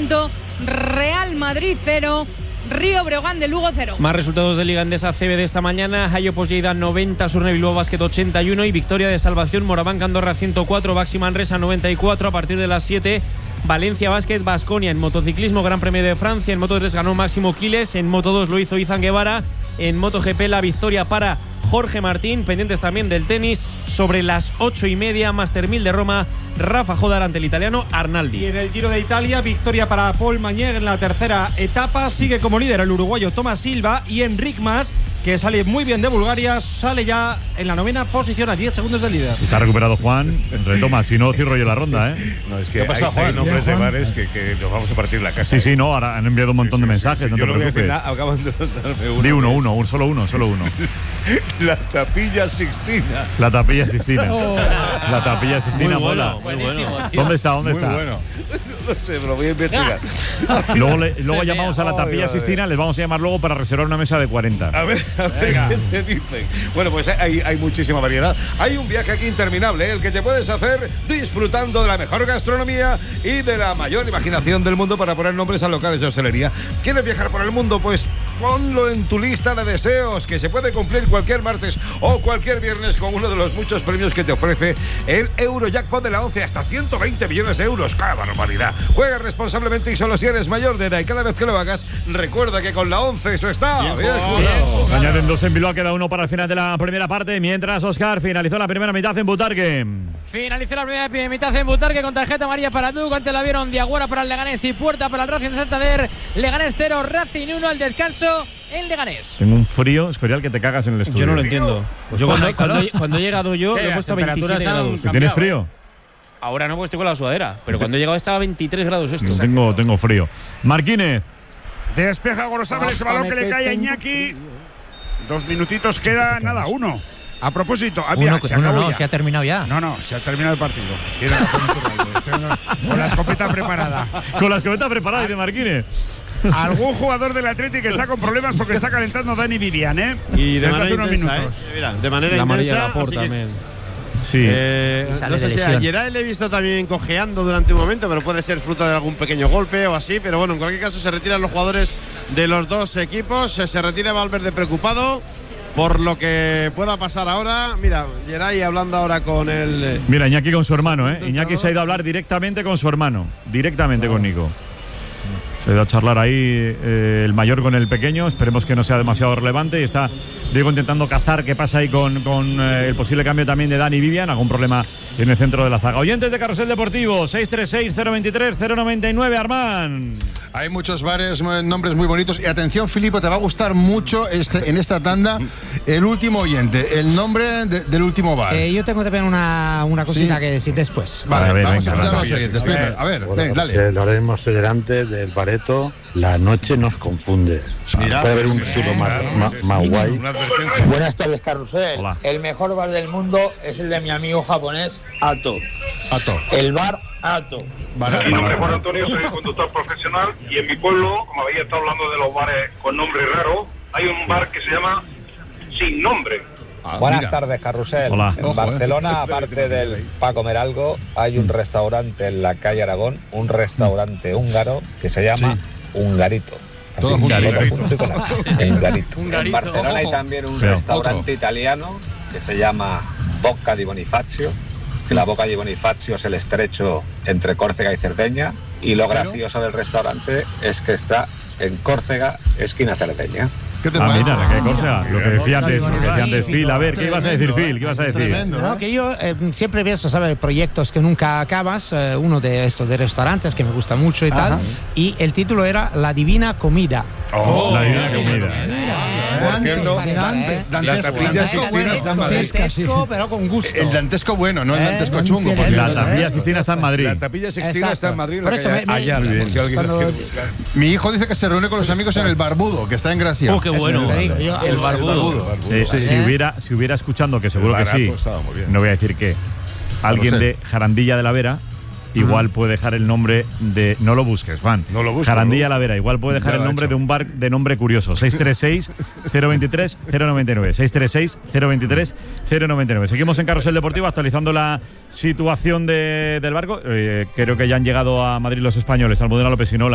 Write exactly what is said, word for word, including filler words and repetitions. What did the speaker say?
momento. Real Madrid cero, Río Breogán de Lugo cero. Más resultados de Liga Endesa C B de esta mañana. Hayopos Lleida noventa, Surne Bilbao Basket ochenta y uno y victoria de Salvación Moraván Andorra ciento cuatro, Baxi Manresa noventa y cuatro. A partir de las siete, Valencia Basket Baskonia. En motociclismo, Gran Premio de Francia. En Moto tres ganó Máximo Quiles. En Moto dos lo hizo Izan Guevara. En MotoGP la victoria para Jorge Martín. Pendientes también del tenis. Sobre las ocho y media, Master mil de Roma, Rafa Jodar ante el italiano Arnaldi. Y en el Giro de Italia, victoria para Paul Mañé en la tercera etapa. Sigue como líder el uruguayo Tomás Silva. Y Enric Mas, que sale muy bien de Bulgaria, sale ya en la novena posición a diez segundos del líder. Si está recuperado Juan, retoma, si no cierro yo la ronda, ¿eh? No, es que ¿Qué pasa, hay, Juan? hay nombres Bien, de Juan. bares que, que nos vamos a partir la casa. Sí, sí, no, ahora han enviado un montón Sí, de sí, mensajes, sí, sí. no Yo te no voy a decir preocupes. nada, acaban de darme uno. Di uno, uno, un, solo uno, solo uno. La Tapilla Sixtina. La Tapilla Sistina. La Tapilla Sistina, Muy bueno, mola. muy bueno. ¿Dónde está? ¿Dónde Muy está? bueno. No sé, pero lo voy a investigar. Luego, le- luego Se llamamos a la Ay, Tapilla ay, Sistina, les vamos a llamar luego para reservar una mesa de cuarenta. A ver, a ver qué te dicen. Bueno, pues hay, hay muchísima variedad. Hay un viaje aquí interminable, ¿eh? El que te puedes hacer disfrutando de la mejor gastronomía y de la mayor imaginación del mundo para poner nombres a locales de hostelería. ¿Quieres viajar por el mundo? Pues ponlo en tu lista de deseos, que se puede cumplir cualquier martes o cualquier viernes con uno de los muchos premios que te ofrece el Eurojackpot de la once, hasta ciento veinte millones de euros. ¡Qué barbaridad! Juega responsablemente y solo si eres mayor de edad, y cada vez que lo hagas, recuerda que con la once eso está bien, bien jugado. Se añaden dos en Bilbao, queda uno para el final de la primera parte, mientras Óscar finalizó la primera mitad en Butarque. Finalizó la primera mitad en Butarque con tarjeta amarilla para Duk. Antes la vieron Diaguara para el Leganés y Puerta para el Racing de Santander. Leganés cero, Racing uno al descanso en Leganés. Tengo un frío, Escorial, que te cagas en el estudio. Yo no lo entiendo. Yo cuando, cuando, cuando he llegado yo, ¿Qué? lo he Las puesto a temperaturas veintisiete han grados. ¿Que ¿Tienes frío? Ahora no, porque estoy con la sudadera. Pero cuando he llegado estaba a veintitrés grados esto. No, tengo, tengo frío. Marquínez. Despeja Gorosabel ese balón que le cae a Iñaki. Dos minutitos queda, nada, uno. A propósito, ah, mira, Uno, se uno acabó no, ya. se ha terminado ya. No, no, se ha terminado el partido. Tiene razón Iturralde. Estoy con la escopeta preparada. Con la escopeta preparada, dice Marquínez. Algún jugador del Atlético está con problemas porque está calentando Dani Vivian, ¿eh? Y de Desde manera hace unos intensa, minutos. ¿eh? Mira, de manera La amarilla de intensa. la Porta así que, también. Sí. eh, Sale no sé de si a lesión. Geray le he visto también cojeando durante un momento, pero puede ser fruto de algún pequeño golpe o así. Pero bueno, en cualquier caso se retiran los jugadores de los dos equipos. Se, se retira Valverde preocupado por lo que pueda pasar ahora. Mira, Geray hablando ahora con el… Mira, Iñaki con su hermano, ¿eh? Iñaki se ha ido a hablar directamente con su hermano. Directamente con Nico. Se ha ido a charlar ahí eh, el mayor con el pequeño. Esperemos que no sea demasiado relevante. Y está Diego intentando cazar qué pasa ahí con, con eh, el posible cambio también de Dani Vivian. Algún problema en el centro de la zaga. Oyentes de Carrusel Deportivo, seis tres seis, cero veintitrés, cero noventa y nueve, Armán. Hay muchos bares, nombres muy bonitos. Y atención, Filipo, te va a gustar mucho este, en esta tanda el último oyente, el nombre de, del último bar. Eh, yo tengo también una, una cosita ¿Sí? que decir después. Vale, A ver, vamos venga, a escuchar a venga. los oyentes. Venga, a ver, Hola, ven, dale. José Lorenzo, soy delante del Bareto. La noche nos confunde. Mira, Puede haber un sí, futuro más, claro, más- sí, más sí. guay. Una advertencia. Buenas tardes, Carrusel. Hola. El mejor bar del mundo es el de mi amigo japonés Ato. Ato. El bar Ato. Vale, Mi nombre es Juan vale. Antonio, soy conductor profesional y en mi pueblo, como había estado hablando de los bares con nombre raro, hay un bar que se llama Sin Nombre. Ah, Buenas mira. tardes, Carrusel. Hola. En Ojo, Barcelona, eh. aparte del para comer algo, hay un restaurante en la calle Aragón, un restaurante húngaro que se llama Hungarito. Así, Todo junto. todo junto y con la- Hungarito. En Hungarito. Barcelona hay Ojo. también un Feo. restaurante Otro. italiano que se llama Bocca di Bonifacio, que la Boca di Bonifacio es el estrecho entre Córcega y Cerdeña, y lo gracioso del restaurante es que está en Córcega, esquina Cerdeña. ¿Qué te Ah, parece? mira, la que Córcega. Lo que decía antes, lo que decía antes Phil. A ver, ¿qué ibas a decir, Tremendo, Phil? ¿Qué ibas a decir? Tremendo, No, ¿eh? que yo eh, siempre pienso, ¿sabes? Proyectos que nunca acabas. eh, uno de estos de restaurantes que me gusta mucho y tal. Ajá. Y el título era La Divina Comida. Oh, La divina comida. Por cierto, Dante- la Dantesco, Tapilla dantesco, Sixtina está en Madrid. dantesco, pero con gusto. El dantesco bueno, no el Eh, dantesco no chungo. tiene- por La cierto. Tapilla Sistina está en Madrid. La Tapilla Sixtina Exacto. está en Madrid. en Por la eso calle me- me- Ayala, muy bien. por si alguien Cuando- las quiere buscar. Mi hijo dice que se reúne con los amigos en el Barbudo, que está en Gracia. Oh, qué bueno. Te digo, yo- El barbudo. Eh, Sí. si, hubiera, si hubiera escuchando, que seguro El que barato sí, estaba muy bien. no voy a decir que alguien sé. de Jarandilla de la Vera igual puede dejar el nombre de… No lo busques, Juan. No lo busco, Jarandilla no lo la Vera. Igual puede dejar Ya el lo ha nombre hecho. de un bar de nombre curioso. seis tres seis, cero veintitrés, cero noventa y nueve. seis tres seis, cero veintitrés, cero noventa y nueve. Seguimos en Carrusel Deportivo actualizando la situación de- del barco. Eh, creo que ya han llegado a Madrid los españoles. Almudena López Sinola.